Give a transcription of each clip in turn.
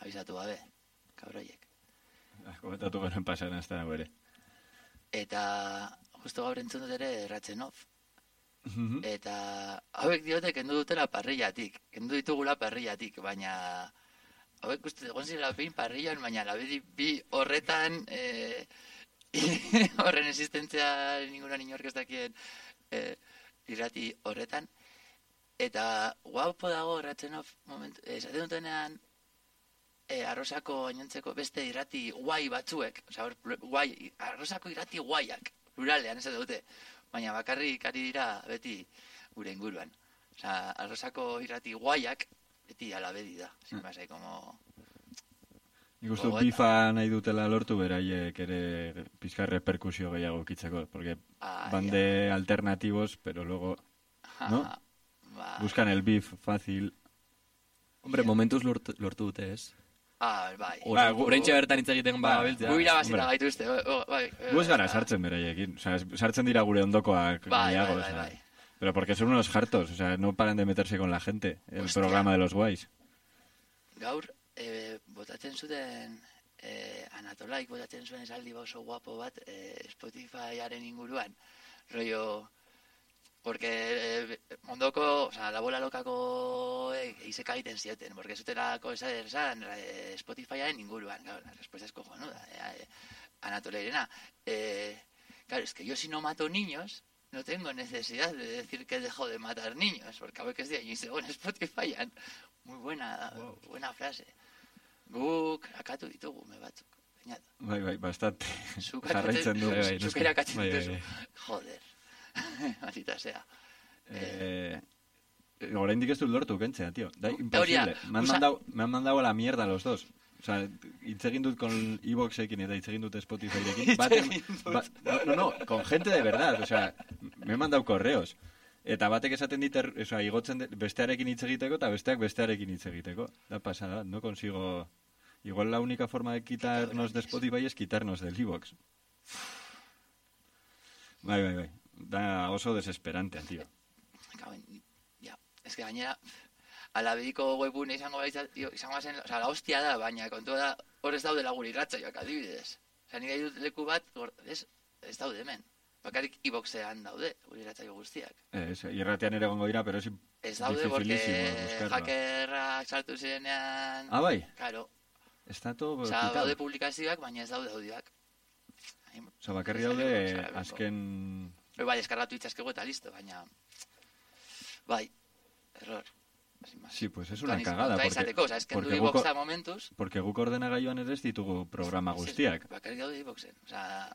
abizatu gabe, kabroiek. Komentatu garen pasan ez da bere. Eta justo gaur entzun dut ere Ratzenov. Eta hauek diote kendu dutela parrillatik, kendu ditugula parrillatik, baina hauek uste egon zirela behin parrillan, baina labedi bi horretan horren existentzia ningunan inork ez dakien irrati horretan. Eta guapo dago Ratzenov momentu, esaten dutenean Arrosako gainontzeko beste irrati guai batzuek, guai, Arrosako irrati guaiak, pluralean ez dute, baina bakarrik ari dira beti gure inguruan. Arrosako irrati guaiak beti alabedi da, sin más, como... Nik uste bifa nahi dutela lortu beraiek ere pizka reperkusio gehiago kitzeko, porque van de alternativos, pero luego, ¿no? Buscan el beef fácil. Hombre, momentuz lortu dute, ez? Bai. Oraintxe bertan hitz egiten biltzea. Gu irabazita gaituzte. Gu ez gara sartzen beraiekin. Sartzen dira gure ondokoak. Bai. Pero porque son unos hartos. O sea, no paran de meterse con la gente. El programa de los guays. Gaur, botatzen zuten... Anatolaik botatzen zuen esaldi oso guapo bat Spotifyaren inguruan. Rollo... Porque ondoko, o sea, la bola lokako izeka egiten zioten, porque zuterako esan Spotifyaren inguruan, claro, la respuesta es cojonuda, Anatoleirena. Claro, es que yo si no mato niños, no tengo necesidad de decir que dejo de matar niños, porque a ver que es de allí según Spotifyan. Muy buena frase. Guk akatu ditugu, me batzuk. Bai, bastante. Jarraitzen dugu. Zuk erakatzen dituzu. Joder. Maldita sea. Oraindik ez dut lortu kentzea, tío. Da imposible. Me han mandado a la mierda los dos. O sea, hitz egin dut con iVooxekin eta hitz egin dut Spotifyrekin. No, con gente de verdad. O sea, me han mandado correos. Eta batek esaten dit, o sea, igotzen bestearekin hitz egiteko eta besteak bestearekin hitz egiteko. Da pasada, no consigo... Igual la única forma de quitarnos de Spotify es quitarnos del iVoox. Bai. Da oso desesperante, tío. Ja, es que gainera alabediko webune izango zen, o sea, la hostia da, baina kontua da, hor ez daudela gure irratsaioak adibidez. O sea, nire dut leku bat, ez daude hemen. Bakarrik iVooxean daude, gure irratsaio guztiak. Irratean ere gongo dira, pero es ez daude, porque hackerrak sartu zirenean... Ah, bai? Claro. Está todo... O sea, daude publikazioak, baina ez daude audioak. O sea, bakarri daude azken... Bai, eskargatu itzazkego eta listo, baina... Bai, error. Sí, pues es una cagada. Porque guk ordenagailuan ere ez ditugu programa guztiak. Bakarrik daude iVooxen. O sea...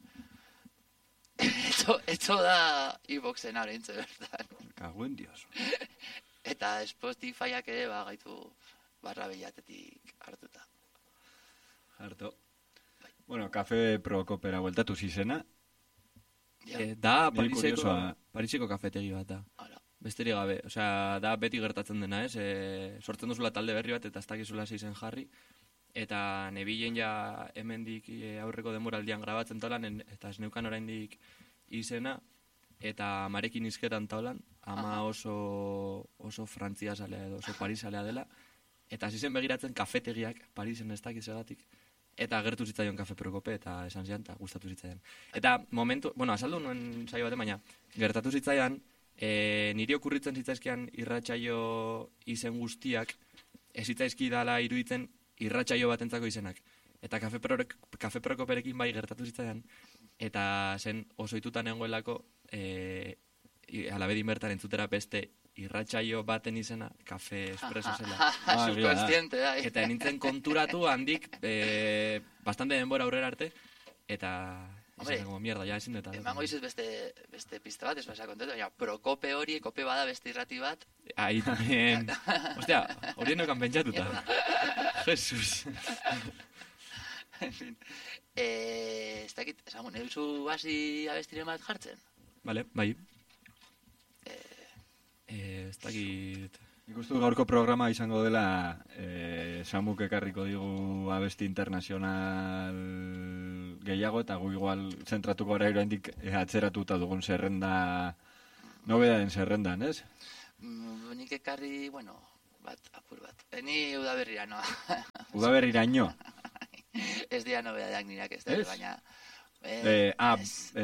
Etxo da iVooxen horreintze bertan. Cago en Dios. Eta Spotifyak ere gaitu barra behiatetik hartuta. Harto. Bueno, Kafe Prokopera bueltatu zizena. Da Pariseko kafetegi bat da. Besterik gabe, osea, da beti gertatzen dena, ez? Sortzen duzula talde berri bat eta ez dakizula zeizen jarri. Eta nebilen ja hemendik aurreko denboraldian grabatzen taulan, eta ez neukan oraindik izena, eta marekin izketan taulan, ama oso Frantzia zalea edo oso Paris zalea dela, eta zizen begiratzen kafetegiak, Parisen ez dakizegatik, eta gertu zitzaion Kafe Prokope, eta esan zian, eta gustatu zitzaian. Eta momentu, azaldu nuen saio baten, baina gertatu zitzaian, niri okurritzen zitzaizkian irratsaio izen guztiak, ez zitzaizki dala iruditzen irratsaio batentzako izenak. Eta Kafe Prokoperekin bai gertatu zitzaian, eta zen oso itutan nengoelako alabedin bertan entzutera beste irratsaio baten izena, Kafe Espresso zela. Subconsciente, da. Eta nintzen konturatu handik bastante denbora aurrera arte, eta izan como mierda, ja ezin eta... Emango izuz beste pista bat, ez basa kontetu, baina Prokope hori, kope bada beste irrati bat. Ahí también. Ostia, hori enokan pentsatuta. Jesus. En fin. Ez dakit, esango, neuzu hasi abestiren bat jartzen? Vale, bai. Ez dakit... Ikustu gaurko programa izango dela Samuk ekarriko digu abesti internazional gehiago eta gu igual zentratuko gara iroendik atzeratuta dugun zerrenda, nobedaden zerrendan, ez? Nik ekarri, bueno, apur bat. Ni udaberrira noa. Udaberrira ino? Ez dira nobedadeak nirak ez da, baina... Ez.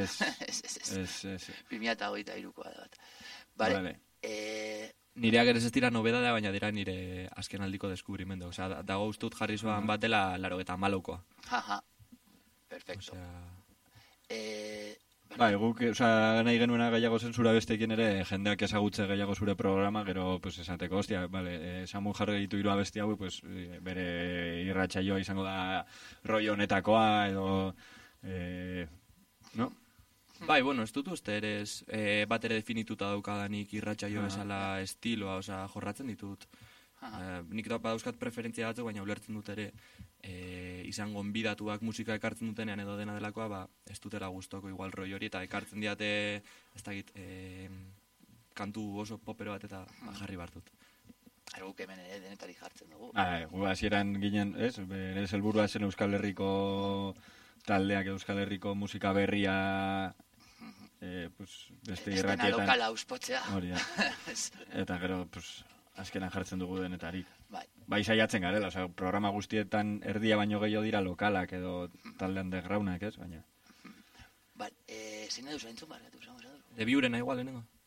2023koa da bat. Vale. Nireak ere ez dira nobedadea, baina dira nire azken aldiko deskubrimendu. Osea, dago ustut jarri zuan bat dela 84koa. Jaja. Perfecto. Bai, guk, nahi genuena gehiago zentzura bestekin ere, jendeak ezagutze gehiago zure programa, gero, pues, esateko, hostia, vale, Samu jarri ditu 3 abesti hau, pues, bere irratsaioa izango da rollo honetakoa, edo, no? Bai, bueno, ez dut uste ere bat ere definituta daukadanik irratsaio bezala estiloa, osea, jorratzen ditut. Nik dauzkat preferentzia batzuk, baina ulertzen dut ere izan gonbidatuak musika ekartzen dutenean edo dena delakoa, ez dutela gustoko igual roi hori, eta ekartzen diate, ez dakit, kantu oso popero bat eta jarri bartut. Guk hemen ere denetari jartzen dugu. Gu hasieran ginen, ez? Bere helburua zen Euskal Herriko taldeak, Euskal Herriko musika berria, beste irratietan. Estena lokala auspotzea. Hori da. Eta gero, azkenan jartzen dugu denetarik. Bai, saiatzen garela, programa guztietan erdia baino gehiago dira lokalak edo talde undergroundak, ez? Baina. Zein edu zaintzun bargatu, zango. De Biurena igual, lehenengo.